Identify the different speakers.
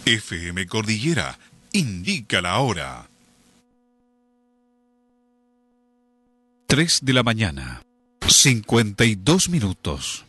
Speaker 1: FM Cordillera indica la hora. 3 de la mañana, 52 minutos.